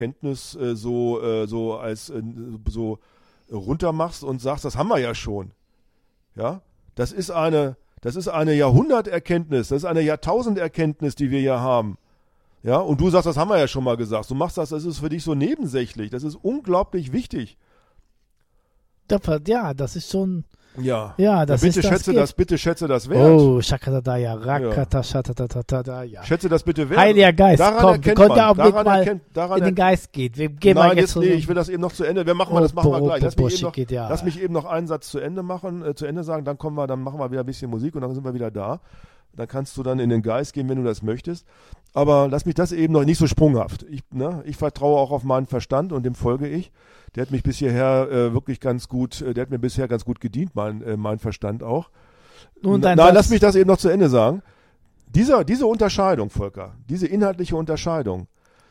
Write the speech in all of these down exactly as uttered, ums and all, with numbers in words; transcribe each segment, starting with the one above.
Erkenntnis äh, so, äh, so als äh, so runtermachst und sagst, das haben wir ja schon. Ja, das ist eine, das ist eine Jahrhunderterkenntnis, das ist eine Jahrtausenderkenntnis, die wir hier haben. Ja, und du sagst, das haben wir ja schon mal gesagt. Du machst das, das ist für dich so nebensächlich. Das ist unglaublich wichtig. Ja, das ist schon. Ja, ja das ja, bitte ist schätze das, das, bitte schätze das wert. Oh, Shakatadaya, Rakata, Shatatataya. Schätze das bitte wert. Heiliger Geist, daran komm, wir konnten auch mit mal erkennt, in den Geist gehen. Wir gehen Nein, mal jetzt jetzt nee, ich will das eben noch zu Ende. Wir machen mal, das machen wir gleich. Lass mich, eben noch, ja. lass mich eben noch einen Satz zu Ende machen, äh, zu Ende sagen, dann kommen wir, dann machen wir wieder ein bisschen Musik und dann sind wir wieder da. Dann kannst du dann in den Geist gehen, wenn du das möchtest. Aber lass mich das eben noch nicht so sprunghaft. Ich, ne, ich vertraue auch auf meinen Verstand und dem folge ich. Der hat mich bis hierher äh, wirklich ganz gut, äh, der hat mir bisher ganz gut gedient, mein, äh, mein Verstand auch. Und Nein, lass mich das eben noch zu Ende sagen. Dieser, diese Unterscheidung, Volker, diese inhaltliche Unterscheidung,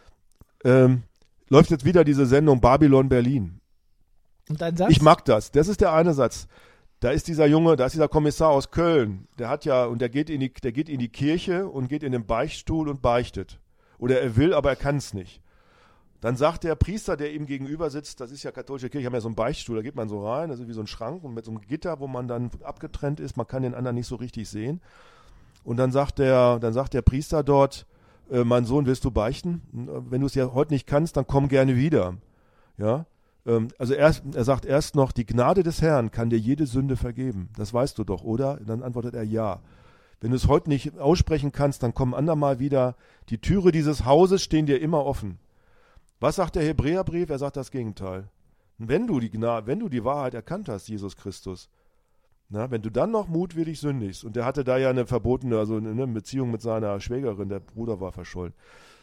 ähm, läuft jetzt wieder diese Sendung Babylon Berlin. Und dein Satz? Ich mag das. Das ist der eine Satz. Da ist dieser Junge, da ist dieser Kommissar aus Köln, der hat ja, und der geht in die, der geht in die Kirche und geht in den Beichtstuhl und beichtet. Oder er will, aber er kann es nicht. Dann sagt der Priester, der ihm gegenüber sitzt, das ist ja katholische Kirche, haben ja so einen Beichtstuhl, da geht man so rein, das ist wie so ein Schrank und mit so einem Gitter, wo man dann abgetrennt ist, man kann den anderen nicht so richtig sehen. Und dann sagt der, dann sagt der Priester dort, äh, mein Sohn, willst du beichten? Wenn du es ja heute nicht kannst, dann komm gerne wieder. Ja. Also erst, er sagt erst noch, die Gnade des Herrn kann dir jede Sünde vergeben. Das weißt du doch, oder? Dann antwortet er ja. Wenn du es heute nicht aussprechen kannst, dann komm andermal wieder. Die Türe dieses Hauses stehen dir immer offen. Was sagt der Hebräerbrief? Er sagt das Gegenteil. Wenn du die Gnade, wenn du die Wahrheit erkannt hast, Jesus Christus, na, wenn du dann noch mutwillig sündigst, und der hatte da ja eine verbotene, also eine Beziehung mit seiner Schwägerin, der Bruder war verschollen.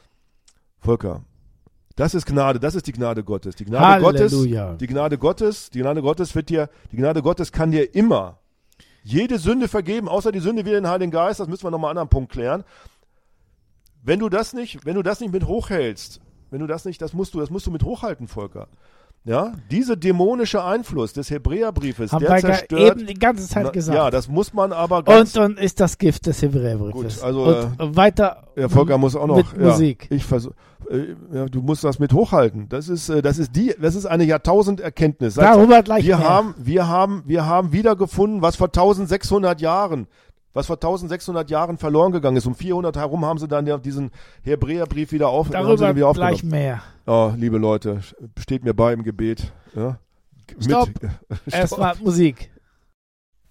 Volker, das ist Gnade, das ist die Gnade Gottes. Die Gnade Halleluja. Gottes, die Gnade Gottes, die Gnade Gottes wird dir, die Gnade Gottes kann dir immer jede Sünde vergeben, außer die Sünde wider den Heiligen Geist. Das müssen wir nochmal an einem anderen Punkt klären. Wenn du das nicht, wenn du das nicht mit hochhältst, wenn du das nicht, das musst du, das musst du mit hochhalten, Volker. Ja, dieser dämonische Einfluss des Hebräerbriefes, haben der wir zerstört. Eben die ganze Zeit na, gesagt. Ja, das muss man aber ganz. Und, und ist das Gift des Hebräerbriefes. Gut, also und äh, weiter. Ja, Volker muss auch noch. Mit ja, Musik. Ich versuch, äh, ja, du musst das mit hochhalten. Das ist, äh, das ist die, das ist eine Jahrtausenderkenntnis. Darüber gleich wir mehr. haben, wir haben, wir haben wiedergefunden, was vor eintausendsechshundert Jahren, was vor eintausendsechshundert Jahren verloren gegangen ist. Um vierhundert herum haben sie dann ja diesen Hebräerbrief wieder auf. Darüber haben sie wieder gleich mehr. Oh, liebe Leute, steht mir bei im Gebet. Ja? Stopp. Mit, Erstmal Musik.